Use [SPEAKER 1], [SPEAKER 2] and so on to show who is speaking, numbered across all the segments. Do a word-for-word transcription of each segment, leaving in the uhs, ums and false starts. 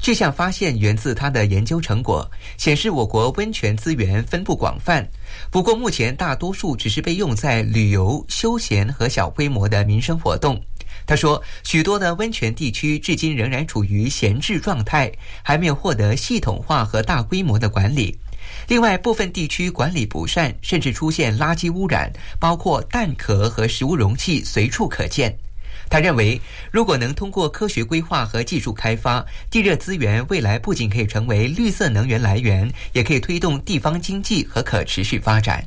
[SPEAKER 1] 这项发现源自他的研究成果，显示我国温泉资源分布广泛，不过目前大多数只是被用在旅游、休闲和小规模的民生活动。他说，许多的温泉地区至今仍然处于闲置状态，还没有获得系统化和大规模的管理。另外，部分地区管理不善，甚至出现垃圾污染，包括蛋壳和食物容器随处可见。他认为，如果能通过科学规划和技术开发，地热资源未来不仅可以成为绿色能源来源，也可以推动地方经济和可持续发展。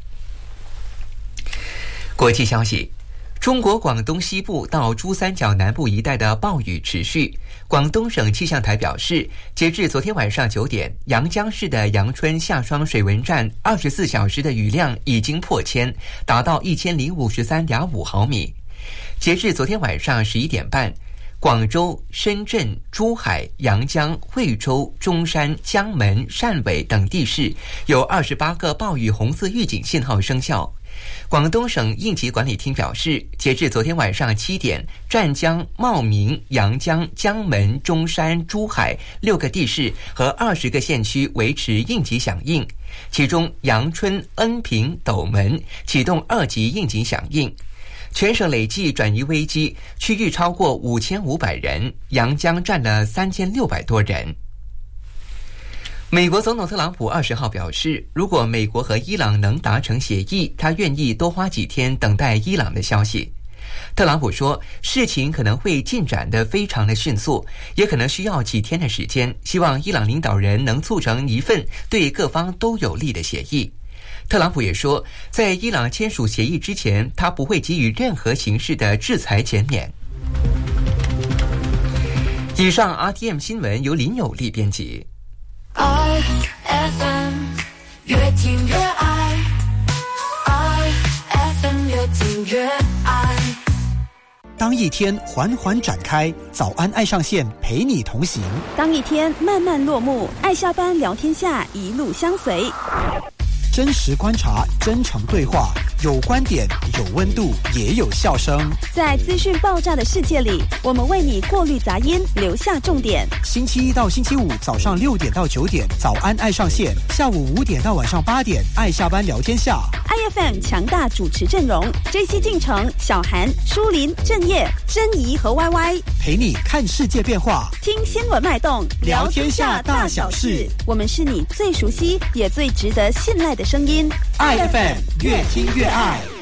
[SPEAKER 1] 国际消息，中国广东西部到珠三角南部一带的暴雨持续。广东省气象台表示，截至昨天晚上九点，阳江市的阳春下双水文站二十四小时的雨量已经破千，达到一千零五十三点五毫米。截至昨天晚上十一点半，广州、深圳、珠海、阳江、惠州、中山、江门、汕尾等地市有二十八个暴雨红色预警信号生效。广东省应急管理厅表示，截至昨天晚上七点，湛江、茂名、阳江、江门、中山、珠海六个地市和二十个县区维持应急响应，其中阳春、恩平、斗门启动二级应急响应。全省累计转移危机区域超过五千五百人，阳江占了三千六百多人。美国总统特朗普二十号表示，如果美国和伊朗能达成协议，他愿意多花几天等待伊朗的消息。特朗普说，事情可能会进展得非常的迅速，也可能需要几天的时间，希望伊朗领导人能促成一份对各方都有利的协议。特朗普也说，在伊朗签署协议之前，他不会给予任何形式的制裁减免。以上 R T M 新闻由林有利编辑。
[SPEAKER 2] I F M 越听越爱 I F M 越听越爱。
[SPEAKER 3] 当一天缓缓展开，早安爱上线陪你同行；
[SPEAKER 4] 当一天慢慢落幕，爱下班聊天下一路相随。
[SPEAKER 3] 真实观察，真诚对话，有观点，有温度，也有笑声。
[SPEAKER 4] 在资讯爆炸的世界里，我们为你过滤杂音，留下重点。
[SPEAKER 3] 星期一到星期五早上六点到九点，早安爱上线；下午五点到晚上八点，爱下班聊天下。
[SPEAKER 4] I F M 强大主持阵容 ：J C 进城、小韩、舒林、郑业、珍怡和 Y Y，
[SPEAKER 3] 陪你看世界变化，
[SPEAKER 4] 听新闻脉动，
[SPEAKER 3] 聊天下大小事。
[SPEAKER 4] 我们是你最熟悉也最值得信赖的声音。
[SPEAKER 3] I F M 越听越爱。